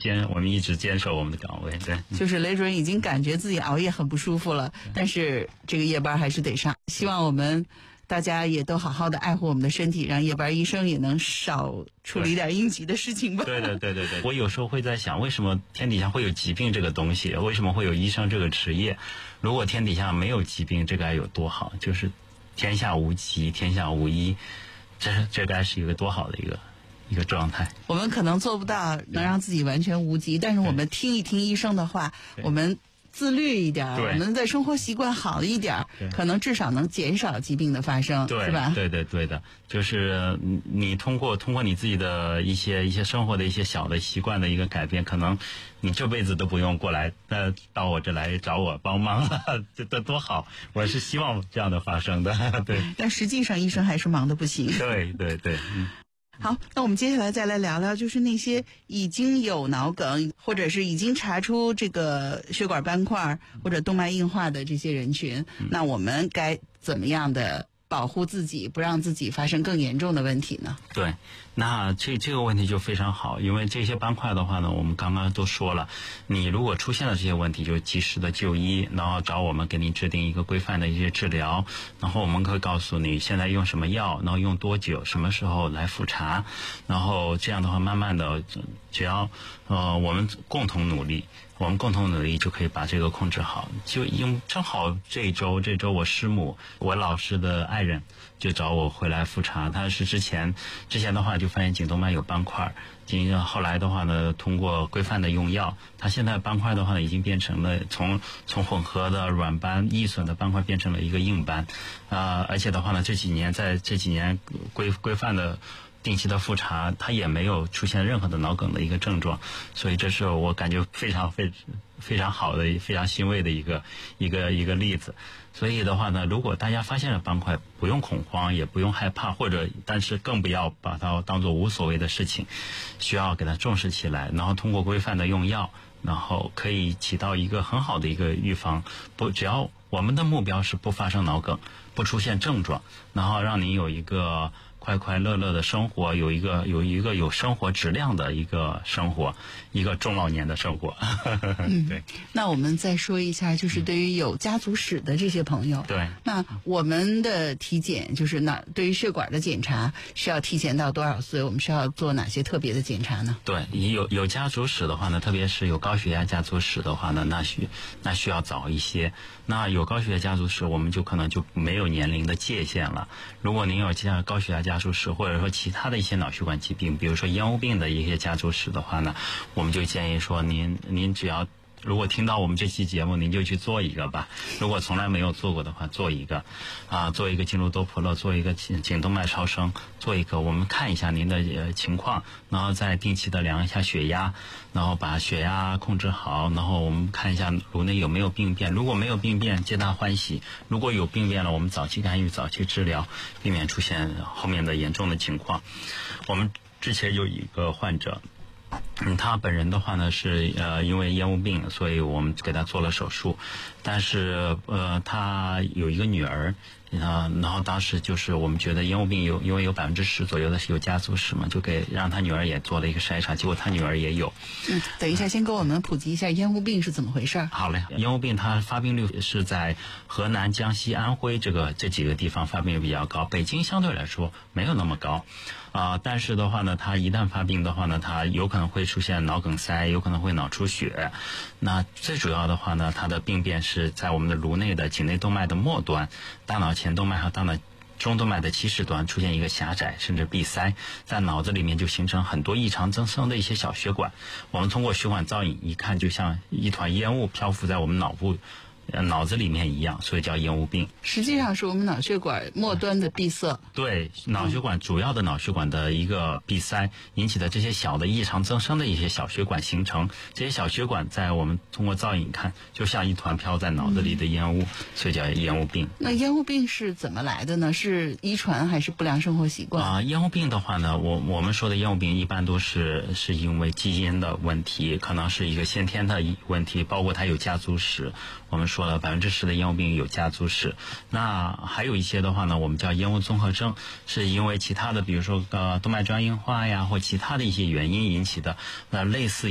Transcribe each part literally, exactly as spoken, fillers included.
坚，我们一直坚守我们的岗位。对， 就是雷主任已经感觉自己熬夜很不舒服了，但是这个夜班还是得上。希望我们大家也都好好的爱护我们的身体，让夜班医生也能少处理点应急的事情吧。 对对对对对，我有时候会在想，为什么天底下会有疾病这个东西？为什么会有医生这个职业？如果天底下没有疾病，这该有多好？就是天下无疾，天下无医，这这该是一个多好的一个一个状态。 我们可能做不到能让自己完全无疾，但是我们听一听医生的话，我们自律一点，我们的生活习惯好一点，可能至少能减少疾病的发生， 对， 是吧？ 对对对的，就是你通过通过你自己的一些一些生活的一些小的习惯的一个改变，可能你这辈子都不用过来呃到我这来找我帮忙了，这这多好！我是希望这样的发生的，对。 但实际上医生还是忙得不行。 对对对，嗯。 好，那我们接下来再来聊聊，就是那些已经有脑梗，或者是已经查出这个血管斑块或者动脉硬化的这些人群，嗯、那我们该怎么样的保护自己，不让自己发生更严重的问题呢？ 对，那这这个问题就非常好，因为这些斑块的话呢，我们刚刚都说了，你如果出现了这些问题，就及时的就医，然后找我们给你制定一个规范的一些治疗，然后我们可以告诉你现在用什么药，然后用多久，什么时候来复查，然后这样的话，慢慢的，只要呃我们共同努力。我们共同努力就可以把这个控制好。就因正好这一周，这周我师母，我老师的爱人就找我回来复查。他是之前之前的话就发现颈动脉有斑块，今后来的话呢，通过规范的用药，他现在斑块的话呢已经变成了从从混合的软斑易损的斑块变成了一个硬斑，啊、呃，而且的话呢这几年在这几年规规范的。定期的复查，他也没有出现任何的脑梗的一个症状，所以这是我感觉非常非非常好的、非常欣慰的一个一个一个例子。所以的话呢，如果大家发现了斑块，不用恐慌，也不用害怕，或者但是更不要把它当做无所谓的事情，需要给它重视起来，然后通过规范的用药，然后可以起到一个很好的一个预防。不，只要我们的目标是不发生脑梗，不出现症状，然后让你有一个快快乐乐的生活，有一个有一个有生活质量的一个生活，一个中老年的生活。 嗯，对。那我们再说一下，就是对于有家族史的这些朋友， 对、嗯， 那我们的体检就是那对于血管的检查需要提前到多少岁？我们需要做哪些特别的检查呢？ 对，有有家族史的话呢，特别是有高血压家族史的话呢，那需那需要早一些。那有高血压家族史，我们就可能就没有年龄的界限了。如果您有像高血压家族史，或者说其他的一些脑血管疾病，比如说烟雾病的一些家族史的话呢，我们就建议说您您只要如果听到我们这期节目，您就去做一个吧。如果从来没有做过的话，做一个啊，做一个经颅多普勒，做一个颈颈动脉超声，做一个，我们看一下您的呃情况，然后再定期的量一下血压，然后把血压控制好，然后我们看一下颅内有没有病变。如果没有病变，皆大欢喜；如果有病变了，我们早期干预、早期治疗，避免出现后面的严重的情况。我们之前有一个患者。嗯，他本人的话呢是呃因为烟雾病，所以我们给他做了手术，但是呃他有一个女儿，啊、呃，然后当时就是我们觉得烟雾病有因为有百分之十左右的是有家族史嘛，就给让他女儿也做了一个筛查，结果他女儿也有。 嗯，等一下，先给我们普及一下烟雾病是怎么回事。 好嘞，烟雾病它发病率是在河南、江西、安徽这个这几个地方发病率比较高，北京相对来说没有那么高。啊、呃，但是的话呢，它一旦发病的话呢，它有可能会出现脑梗塞，有可能会脑出血。那最主要的话呢，它的病变是在我们的颅内的颈内动脉的末端，大脑前动脉和大脑中动脉的起始端出现一个狭窄甚至闭塞，在脑子里面就形成很多异常增生的一些小血管。我们通过血管造影一看，就像一团烟雾漂浮在我们脑部。脑子里面一样，所以叫烟雾病。 实际上是我们脑血管末端的闭塞。 对，脑血管主要的脑血管的一个闭塞引起的这些小的异常增生的一些小血管形成，这些小血管在我们通过造影看，就像一团飘在脑子里的烟雾，嗯、所以叫烟雾病。 那烟雾病是怎么来的呢？是遗传还是不良生活习惯？ 啊、呃，烟雾病的话呢，我我们说的烟雾病一般都是是因为基因的问题，可能是一个先天的问题，包括它有家族史。我们说了百分之十的烟雾病有家族史，那还有一些的话呢，我们叫烟雾综合征，是因为其他的，比如说呃动脉粥样硬化呀，或其他的一些原因引起的，那类似烟雾病的。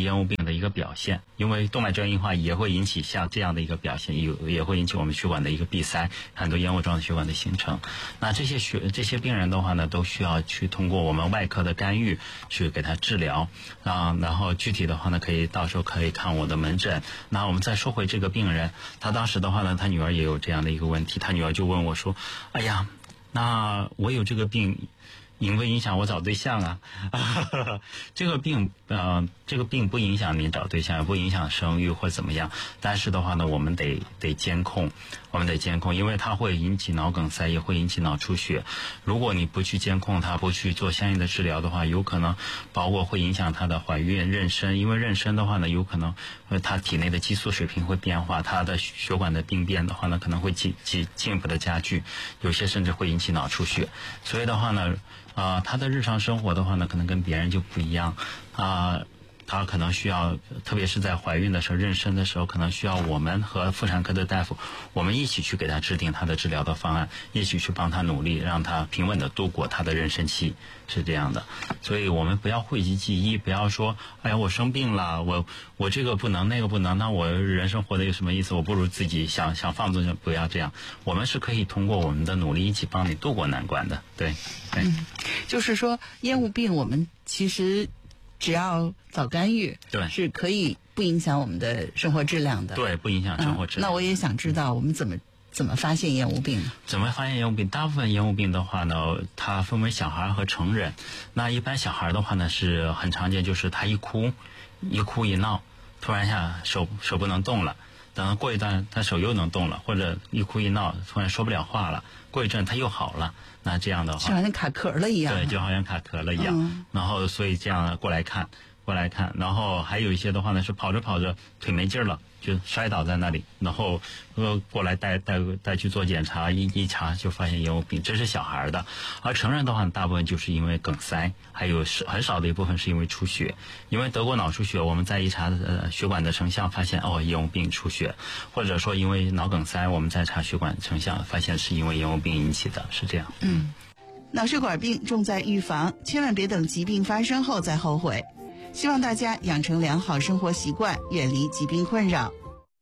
的一个表现，因为动脉粥样硬化也会引起像这样的一个表现，有也会引起我们血管的一个闭塞，很多烟雾状的血管的形成。那这些血这些病人的话呢，都需要去通过我们外科的干预去给他治疗啊。然后具体的话呢，可以到时候可以看我的门诊。那我们再说回这个病人，他当时的话呢，他女儿也有这样的一个问题，他女儿就问我说：“哎呀，那我有这个病，影不影响我找对象啊？”这个病呃，这个病不影响你找对象，也不影响生育或怎么样。但是的话呢，我们得得监控，我们得监控，因为它会引起脑梗塞，也会引起脑出血。如果你不去监控它，不去做相应的治疗的话，有可能包括会影响她的怀孕、妊娠。因为妊娠的话呢，有可能呃她体内的激素水平会变化，她的血管的病变的话呢，可能会进进进一步的加剧，有些甚至会引起脑出血。所以的话呢。啊、呃，他的日常生活的话呢，可能跟别人就不一样啊、呃。他可能需要，特别是在怀孕的时候、妊娠的时候，可能需要我们和妇产科的大夫，我们一起去给他制定他的治疗的方案，一起去帮他努力，让他平稳的度过他的妊娠期，是这样的。所以我们不要讳疾忌医，不要说，哎呀，我生病了，我我这个不能，那个不能，那我人生活的有什么意思？我不如自己想想放纵，不要这样。我们是可以通过我们的努力，一起帮你度过难关的。对，对， 嗯，就是说烟雾病，我们其实。只要早干预， 对， 是可以不影响我们的生活质量的。 对，不影响生活质量。 嗯、那我也想知道，我们怎么怎么发现烟雾病呢？ 怎么发现烟雾病？大部分烟雾病的话呢，它分为小孩和成人。那一般小孩的话呢，是很常见，就是他一哭，一哭一闹，突然一下手手不能动了。等过一段，他手又能动了，或者一哭一闹，突然说不了话了。过一阵他又好了，那这样的话就好像卡壳了一样。 对，就好像卡壳了一样。嗯、然后所以这样过来看，过来看，然后还有一些的话呢，是跑着跑着腿没劲儿了，就摔倒在那里，然后呃过来带带带去做检查，一一查就发现烟雾病，这是小孩的。而成人的话，大部分就是因为梗塞，还有是很少的一部分是因为出血。因为得过脑出血，我们再一查呃血管的成像，发现哦烟雾病出血，或者说因为脑梗塞，我们再查血管成像，发现是因为烟雾病引起的，是这样。 嗯，脑血管病重在预防，千万别等疾病发生后再后悔。希望大家养成良好生活习惯，远离疾病困扰。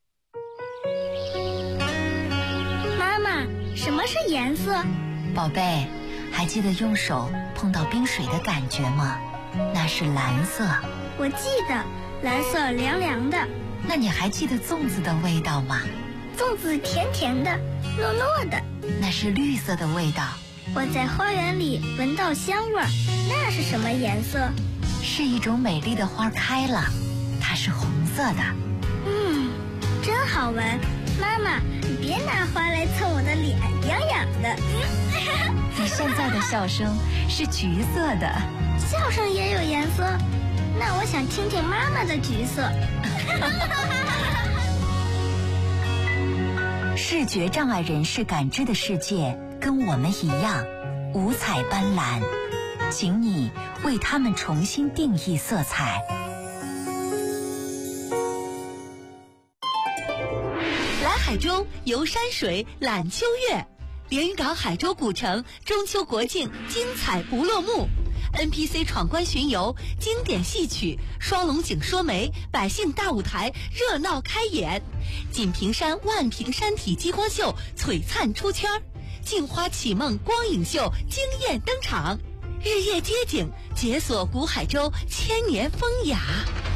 妈妈，什么是颜色？ 宝贝，还记得用手碰到冰水的感觉吗？那是蓝色。 我记得，蓝色凉凉的。 那你还记得粽子的味道吗？ 粽子甜甜的，糯糯的。 那是绿色的味道。 我在花园里闻到香味儿，那是什么颜色？ 是一种美丽的花开了，它是红色的。 嗯，真好闻。妈妈，你别拿花来蹭我的脸，痒痒的。 你现在的笑声是橘色的。 笑声也有颜色？那我想听听妈妈的橘色。 视觉障碍人士感知的世界跟我们一样，五彩斑斓。请你为他们重新定义色彩。 来海州游山水览秋月，连云港海州古城中秋国庆精彩不落幕。N P C 闯关巡游，经典戏曲，双龙井说媒，百姓大舞台热闹开演。锦屏山万屏山体激光秀璀璨出圈，镜花启梦光影秀惊艳登场。日夜街景解锁古海州千年风雅。